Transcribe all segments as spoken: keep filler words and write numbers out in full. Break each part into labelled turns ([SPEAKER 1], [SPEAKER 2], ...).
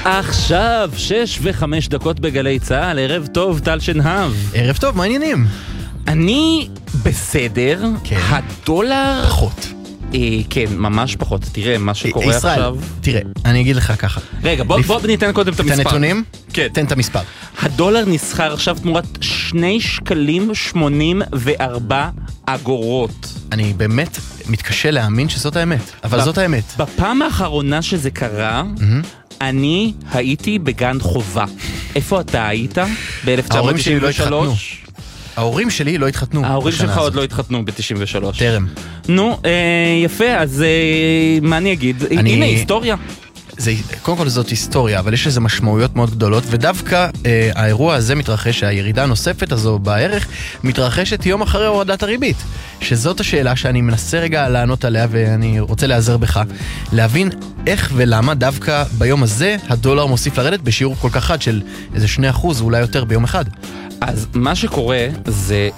[SPEAKER 1] עכשיו, שש וחמש דקות בגלי צהל, ערב טוב, טל שנהב.
[SPEAKER 2] ערב טוב, מה העניינים?
[SPEAKER 1] אני בסדר,
[SPEAKER 2] כן.
[SPEAKER 1] הדולר...
[SPEAKER 2] פחות.
[SPEAKER 1] אה, כן, ממש פחות. תראה, מה שקורה
[SPEAKER 2] ישראל,
[SPEAKER 1] עכשיו...
[SPEAKER 2] תראה, אני אגיד לך ככה.
[SPEAKER 1] רגע, בוא,
[SPEAKER 2] לפ...
[SPEAKER 1] בוא ניתן קודם את
[SPEAKER 2] את
[SPEAKER 1] המספר.
[SPEAKER 2] הנתונים?
[SPEAKER 1] כן.
[SPEAKER 2] תן את המספר.
[SPEAKER 1] הדולר נסחר עכשיו תמורת שני שקלים שמונים וארבע אגורות.
[SPEAKER 2] אני באמת מתקשה להאמין שזאת האמת, אבל
[SPEAKER 1] בפ...
[SPEAKER 2] זאת האמת.
[SPEAKER 1] בפעם האחרונה שזה קרה...
[SPEAKER 2] Mm-hmm.
[SPEAKER 1] אני הייתי בגן חובה. איפה אתה היית? ב-אלף תשע מאות תשעים ושלוש?
[SPEAKER 2] ההורים שלי לא התחתנו.
[SPEAKER 1] ההורים שלך עוד לא התחתנו ב-תשעים ושלוש.
[SPEAKER 2] טרם.
[SPEAKER 1] נו, אה, יפה, אז אה, מה אני אגיד?
[SPEAKER 2] אני...
[SPEAKER 1] הנה, היסטוריה.
[SPEAKER 2] זה, קודם כל זאת היסטוריה, אבל יש לזה משמעויות מאוד גדולות, ודווקא אה, האירוע הזה מתרחש, הירידה הנוספת הזו בערך, מתרחשת יום אחרי הורדת הריבית. שזאת השאלה שאני מנסה רגע לענות עליה, ואני רוצה לעזר בך, להבין איך ולמה דווקא ביום הזה הדולר מוסיף לרדת בשיעור כל כך חד של איזה שני אחוז, אולי יותר ביום אחד.
[SPEAKER 1] אז מה שקורה זה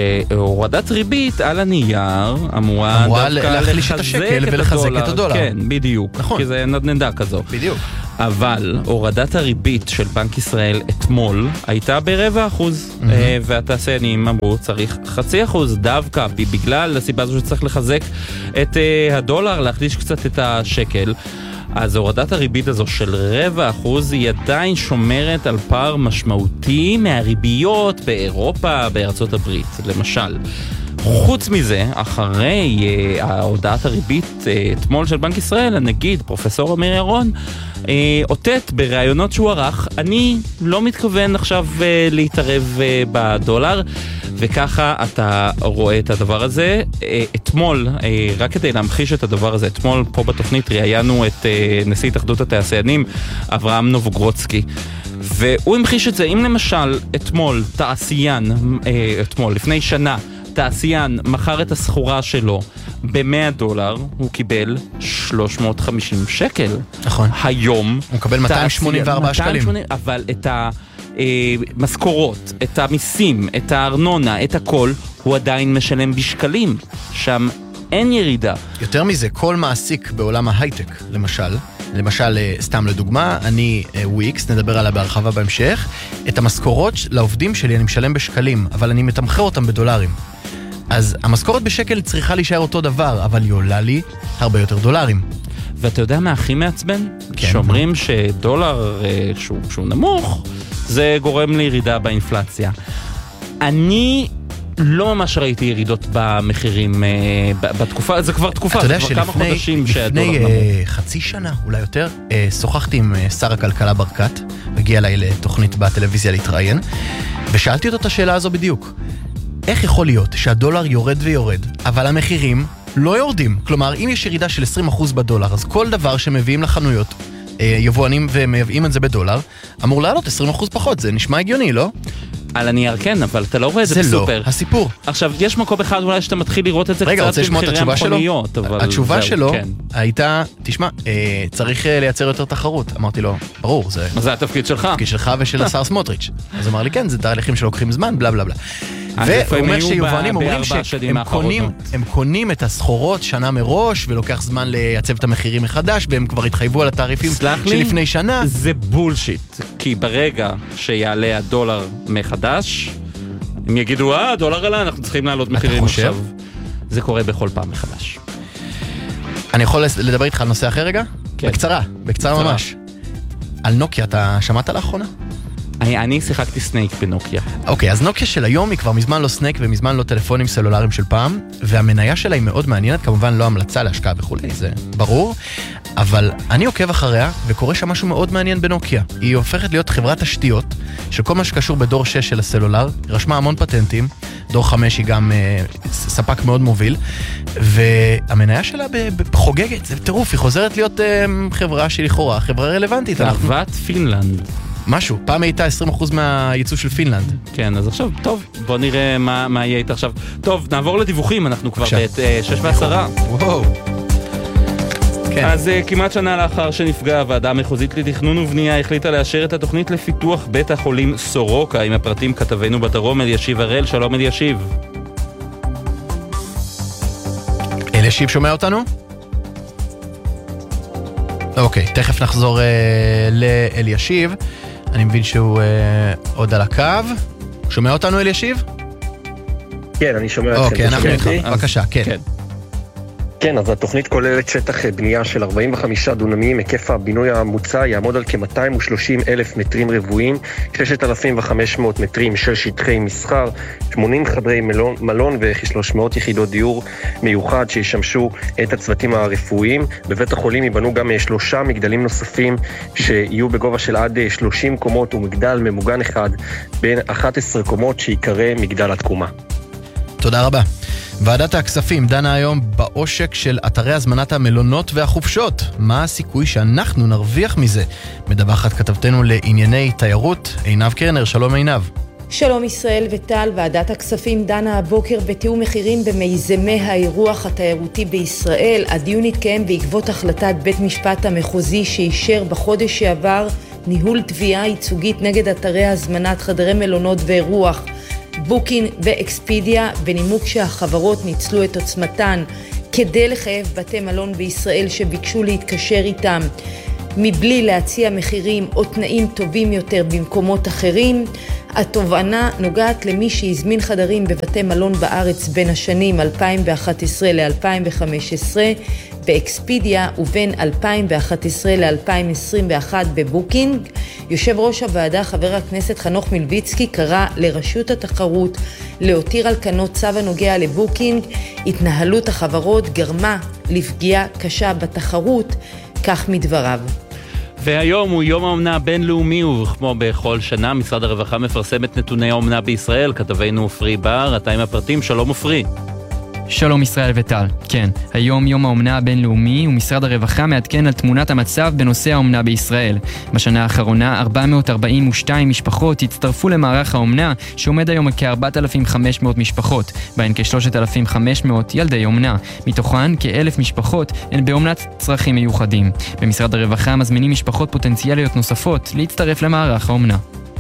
[SPEAKER 1] שהורדת ריבית על הנייר אמורה,
[SPEAKER 2] אמורה
[SPEAKER 1] דווקא
[SPEAKER 2] להחליש את השקל ולחזק את הדולר.
[SPEAKER 1] כן, בדיוק.
[SPEAKER 2] נכון.
[SPEAKER 1] כי זה נדנדה כזו.
[SPEAKER 2] בדיוק.
[SPEAKER 1] אבל הורדת הריבית של בנק ישראל אתמול הייתה ברבע אחוז, mm-hmm. והתעשיינים אמרו צריך חצי אחוז דווקא, בגלל הסיבה הזו שצריך לחזק את הדולר, להחליש קצת את השקל. אז הורדת הריבית הזו של רבע אחוז היא עדיין שומרת על פער משמעותי מהריביות באירופה, בארצות הברית, למשל. חוץ מזה, אחרי uh, הודעת הריבית uh, אתמול של בנק ישראל, הנגיד, פרופסור אמיר ירון, uh, אותת בראיונות שהוא ערך, אני לא מתכוון עכשיו uh, להתערב uh, בדולר, וככה אתה רואה את הדבר הזה. Uh, אתמול, uh, רק כדי להמחיש את הדבר הזה, אתמול פה בתוכנית ראיינו את uh, נשיא התאחדות התעשיינים, אברהם נובוגרוצקי, והוא המחיש את זה. אם למשל אתמול תעשיין, uh, אתמול, לפני שנה, תעשיין מכר את הסחורה שלו ב-מאה דולר, הוא קיבל שלוש מאות וחמישים שקל.
[SPEAKER 2] נכון.
[SPEAKER 1] היום...
[SPEAKER 2] הוא מקבל מאתיים שמונים וארבע שקלים.
[SPEAKER 1] אבל את המשכורות, את המיסים, את הארנונה, את הכל, הוא עדיין משלם בשקלים. שם אין ירידה.
[SPEAKER 2] יותר מזה, כל מעסיק בעולם ההייטק, למשל, למשל, סתם לדוגמה, אני וויקס, נדבר עליה בהרחבה בהמשך, את המשכורות לעובדים שלי אני משלם בשקלים, אבל אני מתמחר אותם בדולרים. אז המשכורת בשקל צריכה להישאר אותו דבר, אבל היא עולה לי הרבה יותר דולרים.
[SPEAKER 1] ואתה יודע מה הכי מעצבן?
[SPEAKER 2] כן.
[SPEAKER 1] שאומרים שדולר שהוא, שהוא נמוך, זה גורם לירידה באינפלציה. אני לא ממש ראיתי ירידות במחירים בתקופה, זה כבר תקופה, זה כבר כמה חודשים שהדולר נמוך.
[SPEAKER 2] לפני חצי שנה, אולי יותר, שוחחתי עם שר הכלכלה ברקת, הגיע אליי לתוכנית בטלוויזיה להתראיין, ושאלתי אותו את השאלה הזו בדיוק. איך יכול להיות שהדולר יורד ויורד, אבל המחירים לא יורדים? כלומר, אם יש ירידה של עשרים אחוז בדולר, אז כל דבר שמביאים לחנויות, יבואנים ומביאים את זה בדולר, אמור לעלות עשרים אחוז פחות. זה נשמע הגיוני, לא?
[SPEAKER 1] על הנייר כן, אבל אתה לא רואה את זה בסופר.
[SPEAKER 2] זה לא הסיפור.
[SPEAKER 1] עכשיו, יש מקום אחד אולי שאתה מתחיל לראות את זה קצת במחירי המכוניות.
[SPEAKER 2] התשובה שלו הייתה, תשמע, צריך לייצר יותר תחרות. אמרתי לו, ברור, זה...
[SPEAKER 1] זה התפקיד שלך.
[SPEAKER 2] התפקיד שלך ושל השר סמוטריץ'. אז הוא אמר לי, כן, זה תהליכים שלוקחים זמן, בלה בלה בלה. והוא אומר שיובנים אומרים שהם קונים, הם קונים את הסחורות שנה מראש, ולוקח זמן לייצב את המחירים מחדש, והם כבר התחייבו על התעריפים שלפני שנה.
[SPEAKER 1] זה בולשיט, כי ברגע שיעלה הדולר מחדש, הם יגידו, אה, הדולר עלה, אנחנו צריכים לעלות מחירים עכשיו. זה קורה בכל פעם מחדש.
[SPEAKER 2] אני יכול לדבר איתך על נושא אחר רגע?
[SPEAKER 1] כן.
[SPEAKER 2] בקצרה, בקצרה ממש. על נוקיה, אתה שמעת לאחרונה?
[SPEAKER 1] אני, אני שיחקתי סנייק בנוקיה.
[SPEAKER 2] אוקיי, אז נוקיה של היום היא כבר מזמן לא סנייק ומזמן לא טלפונים סלולריים של פעם, והמניה שלה היא מאוד מעניינת, כמובן לא המלצה להשקעה וכולי, זה ברור, אבל אני עוקב אחריה וקורא שם משהו מאוד מעניין בנוקיה. היא הופכת להיות חברת תשתיות של כל מה שקשור בדור שש של הסלולר, רשמה המון פטנטים, דור חמש היא גם אה, ספק מאוד מוביל, והמניה שלה בחוגגת, זה טירוף, היא חוזרת להיות אה, חברה שלכאורה, חברה רלוונטית.
[SPEAKER 1] תאוות פינלנד.
[SPEAKER 2] משהו, פעם הייתה עשרים אחוז מהייצוא של פינלנד.
[SPEAKER 1] כן, אז עכשיו, טוב, בוא נראה מה, מה יהיה איתה עכשיו. טוב, נעבור לדיווחים, אנחנו כבר בעת שש ועשרה.
[SPEAKER 2] וואו.
[SPEAKER 1] כן. אז uh, כמעט שנה לאחר שנפגע, הוועדה המחוזית לתכנון ובנייה החליטה לאשר את התוכנית לפיתוח בית החולים סורוקה. עם הפרטים כתבנו בדרום אלישיב הראל. שלום אלישיב.
[SPEAKER 2] אלישיב שומע אותנו? אוקיי, תכף נחזור uh, לאלישיב. אני מבין שהוא uh, עוד על הקו. שומע אותנו אלישיב?
[SPEAKER 3] כן, אני שומע אתכם.
[SPEAKER 2] אוקיי, אנחנו איתך. בבקשה, כן.
[SPEAKER 3] כן, אז התוכנית כוללת שטח בנייה של ארבעים וחמישה דונמים, היקף הבינוי המוצע יעמוד על כ-מאתיים ושלושים אלף מטרים רבועים, שישת אלפים וחמש מאות מטרים של שטחי מסחר, שמונים חדרי מלון, מלון וכ-שלוש מאות יחידות דיור מיוחד שישמשו את הצוותים הרפואיים. בבית החולים ייבנו גם שלושה מגדלים נוספים שיהיו בגובה של עד שלושים קומות ומגדל ממוגן אחד בין אחת עשרה קומות שיקרא מגדל התקומה.
[SPEAKER 2] תודה רבה. ועדת הכספים דנה היום בעושק של אתרי הזמנת המלונות והחופשות. מה הסיכוי שאנחנו נרוויח מזה? מדווחת כתבתנו לענייני תיירות, עינב קרנר. שלום עינב.
[SPEAKER 4] שלום ישראל וטל. ועדת הכספים דנה הבוקר בתיאום מחירים במיזמי האירוח התיירותי בישראל. הדיון התקיים בעקבות החלטת בית משפט המחוזי שאישר בחודש שעבר ניהול תביעה ייצוגית נגד אתרי הזמנת חדרי מלונות ואירוח בוקינג ואקספידיה, בנימוק שהחברות ניצלו את עוצמתן כדי לחייב בתי מלון בישראל שביקשו להתקשר איתם מבלי להציע מחירים או תנאים טובים יותר במקומות אחרים. התובענה נוגעת למי שהזמין חדרים בבתי מלון בארץ בין השנים אלפיים ואחת עשרה ל-אלפיים וחמש עשרה באקספידיה ובין אלפיים ואחת עשרה ל-אלפיים עשרים ואחת בבוקינג. יושב ראש הוועדה חבר הכנסת חנוך מלביצקי קרא לרשות התחרות להותיר על כנו צו הנוגע לבוקינג. התנהלות החברות גרמה לפגיעה קשה בתחרות, כך מדבריו.
[SPEAKER 1] והיום הוא יום האומנה הבינלאומי, וכמו בכל שנה משרד הרווחה מפרסם את נתוני האומנה בישראל. כתבנו פרי בר, אתה עם הפרטים. שלום ופרי.
[SPEAKER 5] שלום ישראל וטל. כן, היום יום האומנה הבינלאומי ומשרד הרווחה מעדכן על תמונת המצב בנושא האומנה בישראל. בשנה האחרונה ארבע מאות ארבעים ושתיים משפחות הצטרפו למערך האומנה שעומד היום על כ-ארבעת אלפים וחמש מאות משפחות, בהן כ-שלושת אלפים וחמש מאות ילדי אומנה. מתוכן כ-אלף משפחות הן באומנת צרכים מיוחדים. במשרד הרווחה מזמינים משפחות פוטנציאליות נוספות להצטרף למערך האומנה.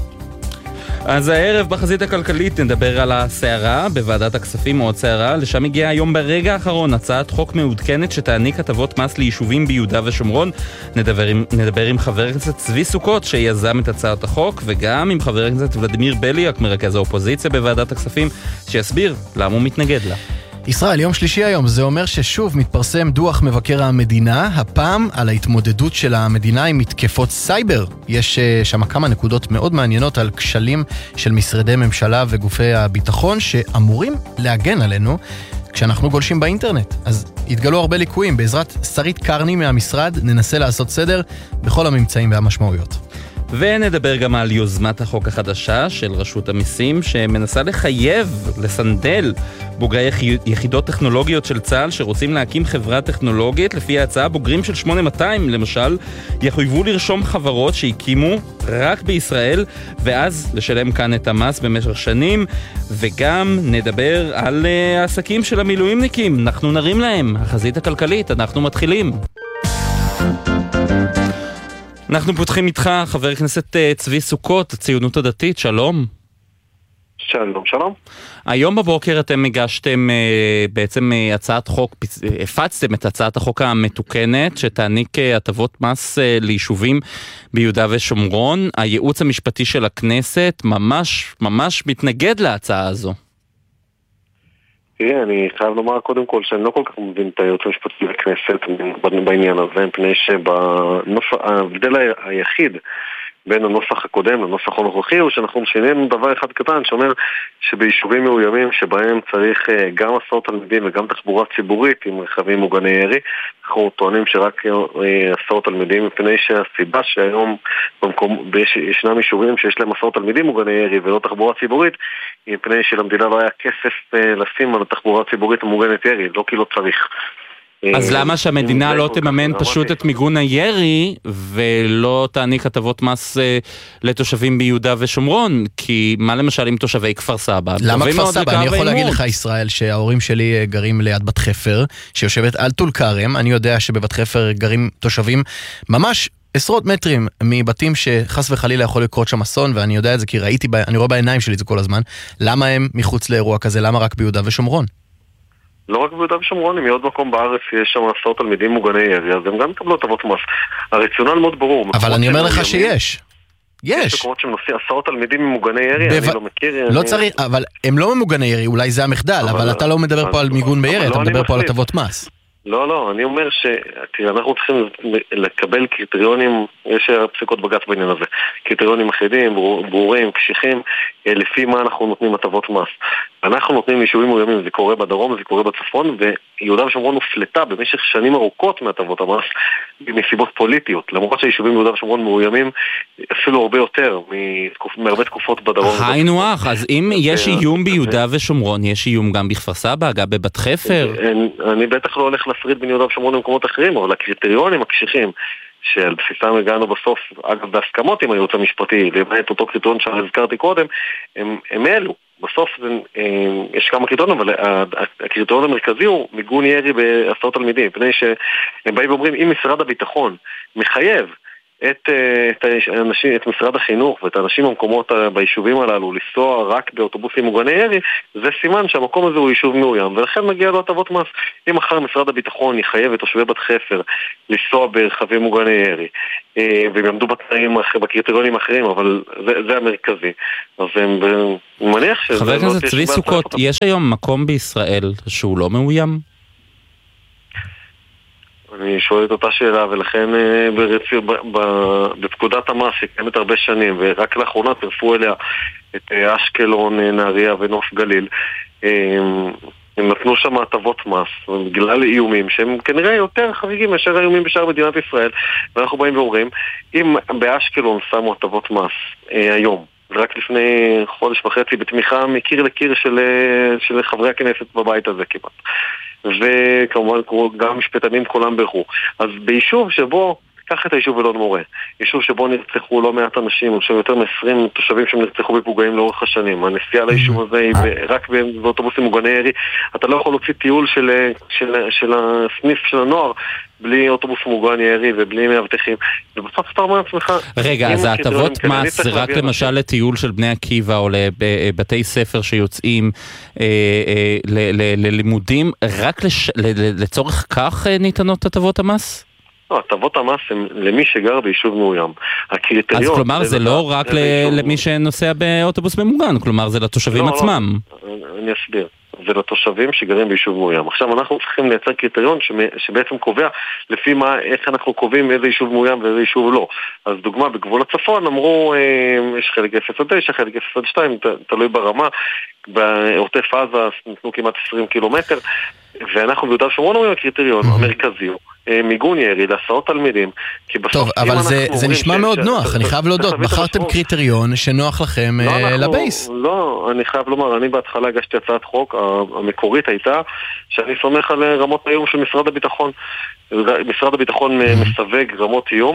[SPEAKER 1] אז הערב בחזית הכלכלית נדבר על הסערה בוועדת הכספים, עוד סערה. לשם הגיעה היום ברגע האחרון הצעת חוק מעודכנת שתעניק הטבות מס ליישובים ביהודה ושומרון. נדבר עם, נדבר עם חבר הכנסת צבי סוכות שיזם את הצעת החוק, וגם עם חבר הכנסת ולדימיר בליאק מרכז האופוזיציה בוועדת הכספים, שיסביר למה הוא מתנגד לה.
[SPEAKER 2] ישראל, יום שלישי היום, זה אומר ששוב מתפרסם דוח מבקר המדינה, הפעם על ההתמודדות של המדינה עם מתקפות סייבר. יש שם כמה נקודות מאוד מעניינות על כשלים של משרדי ממשלה וגופי הביטחון שאמורים להגן עלינו כשאנחנו גולשים באינטרנט. אז התגלו הרבה ליקויים. בעזרת שרית קרני מהמשרד ננסה לעשות סדר בכל הממצאים והמשמעויות.
[SPEAKER 1] ונדבר גם על יוזמת החוק החדשה של רשות המיסים שמנסה לחייב, לסנדל בוגרי יחידות טכנולוגיות של צה"ל שרוצים להקים חברה טכנולוגית. לפי ההצעה, בוגרים של שמונה מאתיים למשל יחויבו לרשום חברות שהקימו רק בישראל ואז לשלם כאן את המס במשך שנים. וגם נדבר על העסקים של המילואימניקים, אנחנו נרים להם. החזית הכלכלית, אנחנו מתחילים. אנחנו פותחים איתך, חבר הכנסת צבי סוכות, הציונות הדתית. שלום.
[SPEAKER 3] שלום, שלום.
[SPEAKER 1] היום בבוקר אתם הגשתם בעצם הצעת חוק, הפצתם את הצעת החוק המתוקנת שתעניק הטבות מס ליישובים ביהודה ושומרון. הייעוץ המשפטי של הכנסת ממש ממש מתנגד להצעה הזו.
[SPEAKER 3] תראה, אני חייב לומר קודם כל שאני לא כל כך מבין את הייעוץ המשפטי לכנסת בעניין הזה, מפני שההבדל היחיד בין הנוסח הקודם לנוסח הנוכחי הוא שאנחנו משנים דבר אחד קטן שאומר שביישובים מאוימים שבהם צריך גם הסעות תלמידים וגם תחבורה ציבורית עם רכבים מוגני ירי, אנחנו טוענים שרק הסעות תלמידים, מפני שהסיבה שהיום במקום, ישנם יישובים שיש להם הסעות תלמידים מוגני ירי ולא תחבורה ציבורית, היא מפני שלמדינה לא היה כסף לשים על התחבורה ציבורית המוגנת ירי, לא כי לא צריך.
[SPEAKER 1] אז למה שהמדינה לא תממן פשוט את מיגון הירי ולא תעניק הטבות מס לתושבים ביהודה ושומרון? כי מה למשל עם תושבי כפר סבא?
[SPEAKER 2] למה כפר סבא? אני יכול להגיד לך ישראל שההורים שלי גרים ליד בת חפר שיושבת על טול כרם. אני יודע שבבת חפר גרים תושבים ממש עשרות מטרים מבתים שחס וחלילה יכול לקרות שם אסון, ואני יודע את זה כי ראיתי, אני רואה בעיניים שלי את זה כל הזמן. למה הם מחוץ לאירוע כזה? למה רק ביהודה ושומרון?
[SPEAKER 3] לא רק ביהודה ושומרון, אם מעוד מקום בארץ יש שם עשרות תלמידים מוגני ירי, אז הם גם יקבלו הטבות מס. הרציונל מאוד ברור.
[SPEAKER 2] אבל אני אומר לך שיש. יש.
[SPEAKER 3] יש מקומות שנוסעים עשרות תלמידים ממוגני ירי, אני לא מכיר.
[SPEAKER 2] לא צריך, אבל הם לא ממוגני ירי, אולי זה המחדל, אבל אתה לא מדבר פה על מיגון בירי, אתה מדבר פה על הטבות מס.
[SPEAKER 3] לא, לא, אני אומר ש... תראה, אנחנו צריכים לקבל קריטריונים, יש פסיקות בג"ץ בעניין הזה, קריטריונים אחידים, ברורים, קשיחים, לפי מה אנחנו נותנים הטבות מס. אנחנו נותנים יישובים מאוימים, זה קורה בדרום, זה קורה בצפון, ויהודה ושומרון הופלטה במשך שנים ארוכות מהטבות המס, מסיבות פוליטיות, למרות שהיישובים ביהודה ושומרון מאוימים אפילו הרבה יותר, מהרבה תקופות בדרום.
[SPEAKER 1] היינו אח, אז אם יש איום ביהודה ושומרון, יש איום גם בכפר סבא, גם בבת חפר?
[SPEAKER 3] אני בטח לא הולך להפריד בין יהודה ושומרון למקומות אחרים, אבל הקריטריונים הקשיחים, שעל בסיסם הגענו בסוף, אגב בהסכמות עם הייעוץ המשפטי, למעט אותו קריטריון שהזכרתי קודם, הם, הם אלו. בסוף זה, יש כמה קריטריונים, אבל הקריטריון המרכזי הוא מיגון ירי בעשרות תלמידים, פני שהם באים ואומרים, אם משרד הביטחון מחייב את, את, האנשים, את משרד החינוך ואת האנשים במקומות ביישובים הללו לנסוע רק באוטובוסים מוגני ירי, זה סימן שהמקום הזה הוא יישוב מאוים, ולכן מגיע לו הטבות מס. אם אחר משרד הביטחון יחייב את תושבי בת חפר לנסוע ברכבים מוגני ירי, והם יעמדו בתנאים בקריטריונים אחרים, אבל זה, זה המרכזי. אז הם מניח שזה...
[SPEAKER 1] חבר הכנסת צבי סוכות, יש היום מקום בישראל שהוא לא מאוים?
[SPEAKER 3] אני שואל את אותה שאלה, ולכן ברציר, בפקודת המס שקיימת הרבה שנים, ורק לאחרונה תרפו אליה את אשקלון, נהריה ונוף גליל. הם נתנו שם הטבות מס, בגלל איומים שהם כנראה יותר חריגים מאשר האיומים בשאר מדינת ישראל. ואנחנו באים ואומרים, אם באשקלון שמו הטבות מס היום, ורק לפני חודש וחצי בתמיכה מקיר לקיר של, של חברי הכנסת בבית הזה כמעט, וכמובן גם משפטנים כולם ברכו. אז ביישוב שבו, קח את היישוב אלון מורה, יישוב שבו נרצחו לא מעט אנשים, יש יותר מ-עשרים תושבים שנרצחו בפוגעים לאורך השנים, הנסיעה ליישוב הזה היא רק באוטובוסים מוגני ירי, אתה לא יכול להוציא טיול של, של, של הסניף של הנוער בלי אוטובוס מוגן ירי ובלי מאבטחים, ובסוף אתה אומר לעצמך...
[SPEAKER 1] רגע, אז ההטבות מס זה רק למשל לטיול של בני עקיבא או לבתי ספר שיוצאים ללימודים, רק לצורך כך ניתנות הטבות המס?
[SPEAKER 3] לא, הטבות המס הם למי שגר ביישוב מאוים.
[SPEAKER 1] אז כלומר זה לא רק למי שנוסע באוטובוס ממוגן, כלומר זה לתושבים עצמם.
[SPEAKER 3] אני אסביר. זה לתושבים שגרים ביישוב מאוים. עכשיו אנחנו צריכים לייצר קריטריון שבעצם קובע לפי מה, איך אנחנו קובעים איזה יישוב מאוים ואיזה יישוב לא. אז דוגמה, בגבול הצפון אמרו, יש חלק אפס עד תשע, חלק אפס עד שתיים, תלוי ברמה. בעוטף עזה נתנו כמעט עשרים קילומטר, ואנחנו ביהודה ושומרון אומרים הקריטריון המרכזי הוא מיגון ירי לעשרות תלמידים.
[SPEAKER 2] טוב, אבל זה נשמע מאוד נוח, אני חייב להודות, בחרתם קריטריון שנוח לכם לבייס.
[SPEAKER 3] לא, אני חייב לומר, אני בהתחלה הגשתי הצעת חוק, המקורית הייתה שאני סומך על רמות האיום של משרד הביטחון. משרד הביטחון מסווג רמות איום,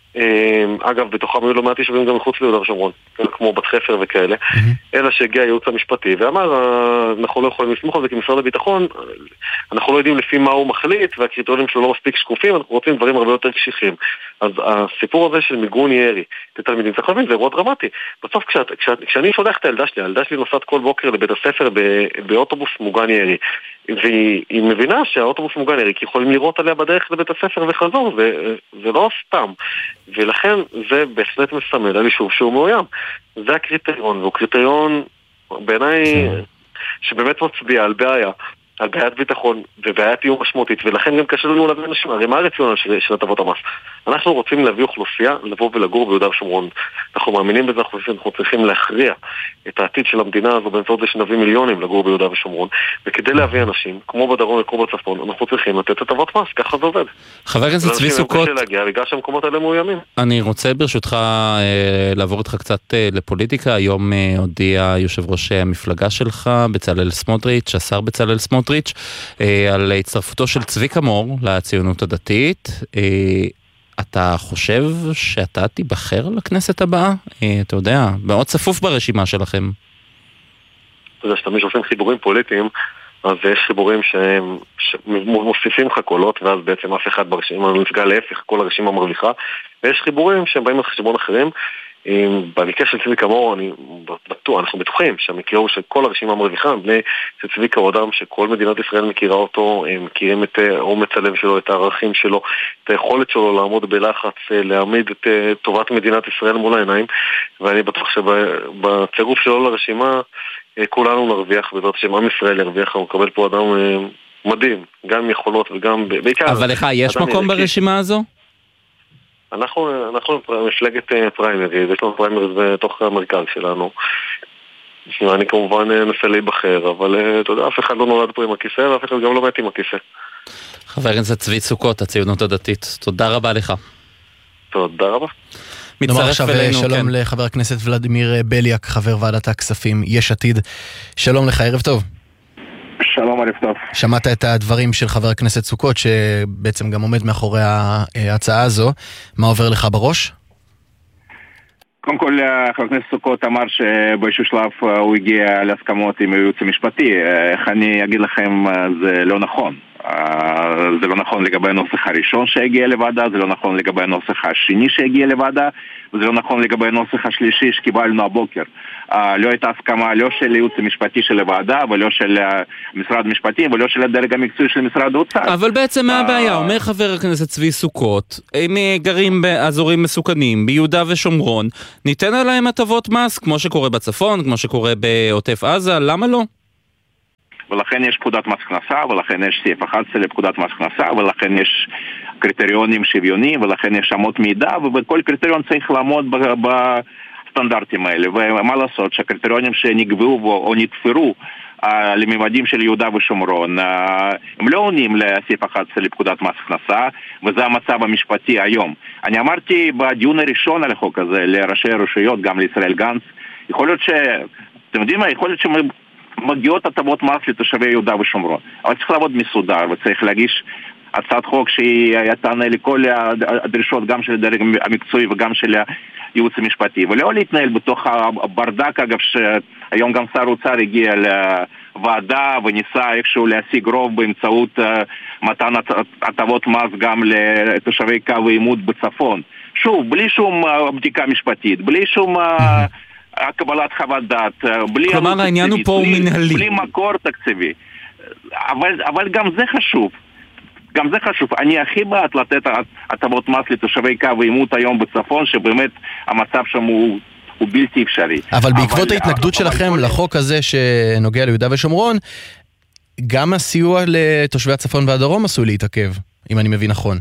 [SPEAKER 3] אגב, בתוכם היו לא מעט יישובים גם מחוץ ליהודה ושומרון, כמו בת חפר וכאלה, אלא שהגיע הייעוץ המשפטי ואמר, אנחנו לא יכולים לסמוך על זה כי משרד הביטחון, אנחנו לא יודעים לפי מה הוא מחליט והקריטריונים שלו לא מספיק שקופים, אנחנו רוצים דברים הרבה יותר קשיחים. אז הסיפור הזה של מיגון ירי לתלמידים, צריך להבין, זה אירוע דרמטי. בסוף כשאני שולח את הילדה שלי, הילדה שלי נוסעת כל בוקר לבית הספר באוטובוס מוגן ירי, והיא מבינה שהאוטובוס מוגן ירי, כי יכולים לראות עליה בדרך לבית הספר וחזור, זה לא סתם. ולכן זה בהחלט מסמל על יישוב שהוא מאוים. זה הקריטריון, והוא קריטריון בעיניי שבאמת מצביע על בעיה, על בעיית ביטחון ובעיית איום משמעותית, ולכן גם קשה לנו להביא אנשים. הרי מה הרציונל של, של הטבות המס? אנחנו רוצים להביא אוכלוסייה לבוא ולגור ביהודה ושומרון. אנחנו מאמינים בזה, אנחנו צריכים להכריע את העתיד של המדינה הזו באמצעות זה שנביא מיליונים לגור ביהודה ושומרון, וכדי להביא אנשים, כמו בדרום וכמו בצפון, אנחנו צריכים לתת הטבות מס, ככה זה עובד.
[SPEAKER 1] חבר הכנסת צבי סוכות,
[SPEAKER 3] בגלל שהמקומות האלה מאוימים.
[SPEAKER 1] אני רוצה ברשותך לעבור איתך קצת לפוליטיקה. היום הודיע יושב ראש המפלגה שלך, בצלאל סמוטריץ', השר בצלאל סמוטריץ', על הצטרפותו של צביקה מור לציונות הדתית. אתה חושב שאתה תיבחר לכנסת הבאה? אתה יודע, מאוד צפוף ברשימה שלכם.
[SPEAKER 3] אתה יודע, שאתה מי שעושים חיבורים פוליטיים, אז יש חיבורים שמוסיפים לך קולות, ואז בעצם אף אחד ברשימה נפגע להפך, כל הרשימה מרוויחה, ויש חיבורים שהם באים על חשבון אחרים. במקרה של צביקה מור, אני בטוח, אנחנו בטוחים שהמקרה הוא שכל הרשימה מרוויחה, בני צביקה הוא אדם שכל מדינת ישראל מכירה אותו, מכירים את אומץ הלב שלו, את הערכים שלו, את היכולת שלו לעמוד בלחץ, להעמיד את טובת מדינת ישראל מול העיניים, ואני בטוח שבצירוף שלו לרשימה, כולנו נרוויח, בעזרת השם, עם ישראל ירוויח, הוא מקבל פה אדם מדהים, גם יכולות וגם בעיקר...
[SPEAKER 1] אבל לך, יש מקום ברשימה הזו?
[SPEAKER 3] אנחנו, אנחנו מפלגת פריימריז, יש לנו פריימריז בתוך המרכז שלנו. אני כמובן אנסה להיבחר, אבל אתה יודע, אף אחד לא נולד פה עם הכיסא, ואף אחד גם לא מת עם הכיסא.
[SPEAKER 1] חבר הכנסת צבי סוכות, הציונות הדתית, תודה רבה לך.
[SPEAKER 3] תודה רבה.
[SPEAKER 2] נאמר עכשיו שלום לחבר הכנסת ולדימיר בליאק, חבר ועדת הכספים יש עתיד. שלום לך, ערב טוב.
[SPEAKER 6] שלום, ערב טוב.
[SPEAKER 2] שמעת את הדברים של חבר הכנסת סוכות, שבעצם גם עומד מאחורי ההצעה הזו. מה עובר לך בראש?
[SPEAKER 6] קודם כל, חבר הכנסת סוכות אמר שבאיזשהו שלב הוא הגיע להסכמות עם הייעוץ המשפטי. איך אני אגיד לכם, זה לא נכון. זה לא נכון לגבי הנוסח הראשון שהגיע לוועדה, זה לא נכון לגבי הנוסח השני שהגיע לוועדה, וזה לא נכון לגבי הנוסח השלישי שקיבלנו הבוקר. לא הייתה הסכמה לא של הייעוץ המשפטי של הוועדה, ולא של משרד המשפטים, ולא של הדרג המקצועי של משרד האוצר.
[SPEAKER 1] אבל בעצם מה הבעיה? אומר חבר הכנסת צבי סוכות, הם גרים באזורים מסוכנים, ביהודה ושומרון, ניתן עליהם הטבות מס, כמו שקורה בצפון, כמו שקורה בעוטף עזה, למה לא?
[SPEAKER 6] ולכן יש פקודת מס הכנסה, ולכן יש סעיף אחת עשרה לפקודת מס הכנסה, ולכן יש קריטריונים שוויוניים, ולכן יש אמות מידה, ובכל קריטריון צריך לעמוד בסטנדרטים האלה. ומה לעשות שהקריטריונים שנקבעו או נתפרו לממדים של יהודה ושומרון, הם לא עונים לסעיף אחת עשרה לפקודת מס הכנסה, וזה המצב המשפטי היום. אני אמרתי בדיון הראשון על החוק הזה לראשי הרשויות, גם לישראל גנץ, יכול להיות ש... אתם יודעים מה? יכול להיות שהם... מגיעות הטבות מס לתושבי יהודה ושומרון. אבל צריך לעבוד מסודר, וצריך להגיש הצעת חוק שהיא תענה לכל הדרישות, גם של הדרג המקצועי וגם של הייעוץ המשפטי. ולא להתנהל בתוך הברדק, אגב, שהיום גם שר האוצר הגיע לוועדה וניסה איכשהו להשיג רוב באמצעות מתן הטבות מס גם לתושבי קו העימות בצפון. שוב, בלי שום בדיקה משפטית, בלי שום... קבלת חוות דעת, בלי...
[SPEAKER 1] כלומר, העניין הוא פה הוא מנהלי.
[SPEAKER 6] בלי מקור תקציבי. אבל, אבל גם זה חשוב. גם זה חשוב. אני הכי בעד לתת הטבות מס לתושבי קו העימות היום בצפון, שבאמת המצב שם הוא, הוא בלתי אפשרי.
[SPEAKER 2] אבל בעקבות אבל, ההתנגדות אבל, שלכם אבל... לחוק הזה שנוגע ליהודה ושומרון, גם הסיוע לתושבי הצפון והדרום עשוי להתעכב, אם אני מבין נכון.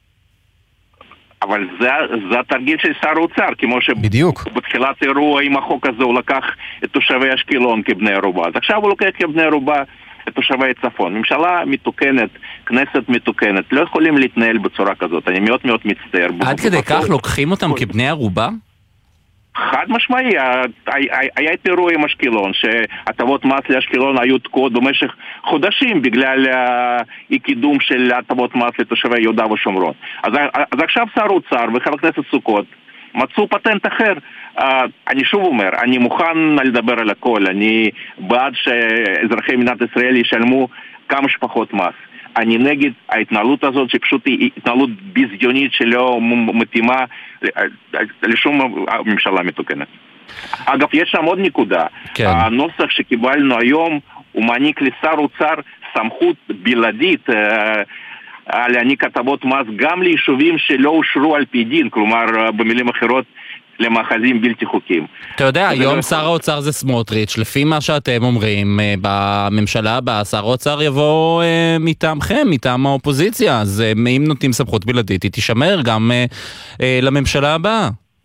[SPEAKER 6] אבל זה, זה התרגיל של שר האוצר, כמו שבתחילת אירוע עם החוק הזה הוא לקח את תושבי אשקלון כבני ערובה. אז עכשיו הוא לוקח כבני ערובה את תושבי הצפון. ממשלה מתוקנת, כנסת מתוקנת, לא יכולים להתנהל בצורה כזאת. אני מאוד מאוד מצטער.
[SPEAKER 1] עד כדי כך לוקחים אותם כבני ערובה?
[SPEAKER 6] חד משמעי, היה את אירוע עם אשקלון, שהטבות מס לאשקלון היו תקועות במשך חודשים בגלל אי קידום של הטבות מס לתושבי יהודה ושומרון. אז, אז עכשיו שר האוצר וחבר הכנסת סוכות מצאו פטנט אחר. אני שוב אומר, אני מוכן לדבר על הכל, אני בעד שאזרחי מדינת ישראל ישלמו כמה שפחות מס. אני נגד ההתנהלות הזאת, שפשוט היא התנהלות ביזיונית שלא מתאימה לשום ממשלה מתוקנת. אגב, יש שם עוד נקודה. כן. הנוסח שקיבלנו היום, הוא מעניק לשר אוצר סמכות בלעדית להעניק הטבות מס גם ליישובים שלא אושרו על פי דין, כלומר, במילים אחרות, למאחזים בלתי חוקיים.
[SPEAKER 1] אתה יודע, היום שר האוצר זה סמוטריץ', לפי מה שאתם אומרים, בממשלה הבאה, שר האוצר יבוא מטעמכם, מטעם האופוזיציה, אז אם נותנים סמכות בלעדית, היא תשמר גם לממשלה הבאה.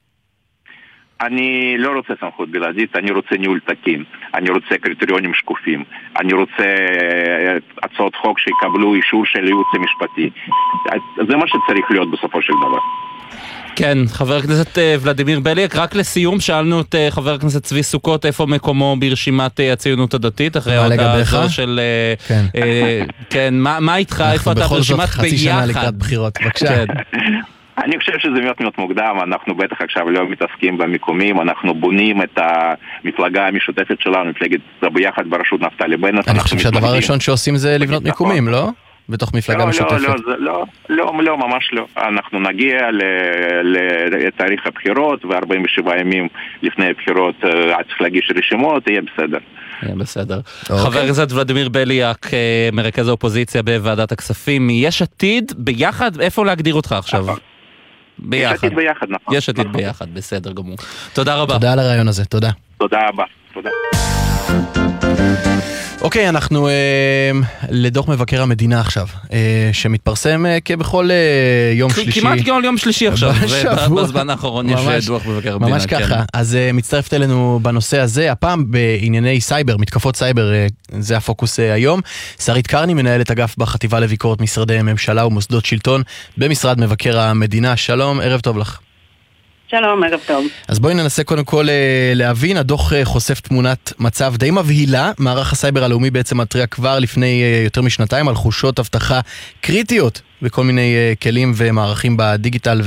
[SPEAKER 6] אני לא רוצה סמכות בלעדית, אני רוצה ניהול תקין, אני רוצה קריטריונים שקופים, אני רוצה הצעות חוק שיקבלו אישור של הייעוץ המשפטי. זה מה שצריך להיות בסופו של דבר.
[SPEAKER 1] כן, חבר הכנסת ולדימיר בליאק, רק לסיום שאלנו את חבר הכנסת צבי סוכות איפה מקומו ברשימת הציונות הדתית, אחרי ההודעה הזו של... כן. כן, מה איתך, איפה אתה ברשימת ביחד?
[SPEAKER 2] אנחנו בכל זאת חצי שנה לקראת בחירות, בבקשה.
[SPEAKER 6] אני חושב שזה מאוד מאוד מוקדם, אנחנו בטח עכשיו לא מתעסקים במיקומים, אנחנו בונים את המפלגה המשותפת שלנו, מפלגת ביחד בראשות נפתלי בנט.
[SPEAKER 2] אני חושב שהדבר הראשון שעושים זה לבנות מיקומים, לא? בתוך מפלגה
[SPEAKER 6] לא,
[SPEAKER 2] משותפת.
[SPEAKER 6] לא, לא, לא, לא, לא, ממש לא. אנחנו נגיע לתאריך הבחירות, ו-ארבעים ושבעה ימים לפני הבחירות צריך להגיש רשימות, יהיה בסדר.
[SPEAKER 1] יהיה בסדר. חבר הכנסת ולדימיר בליאק, מרכז האופוזיציה בוועדת הכספים, יש עתיד ביחד, איפה להגדיר אותך עכשיו? ביחד.
[SPEAKER 6] יש עתיד ביחד, נכון.
[SPEAKER 1] יש עתיד ביחד, בסדר גמור. תודה רבה.
[SPEAKER 2] תודה על הרעיון הזה, תודה.
[SPEAKER 6] תודה רבה, תודה.
[SPEAKER 2] אוקיי, אנחנו אה, לדוח מבקר המדינה עכשיו, אה, שמתפרסם אה, כבכל אה, יום שלישי.
[SPEAKER 1] כמעט כל יום שלישי עכשיו,
[SPEAKER 2] בשבוע.
[SPEAKER 1] בזמן האחרון יש דוח מבקר המדינה.
[SPEAKER 2] ממש ככה, אז אה, מצטרפת אלינו בנושא הזה, הפעם בענייני סייבר, מתקפות סייבר, אה, זה הפוקוס אה, היום. שרית קרני, מנהלת אגף בחטיבה לביקורת משרדי ממשלה ומוסדות שלטון במשרד מבקר המדינה. שלום, ערב טוב לך.
[SPEAKER 7] שלום, ערב טוב.
[SPEAKER 2] אז בואי ננסה קודם כל להבין, הדוח חושף תמונת מצב די מבהילה, מערך הסייבר הלאומי בעצם מתריע כבר לפני יותר משנתיים על חולשות הבטחה קריטיות בכל מיני כלים ומערכים בדיגיטל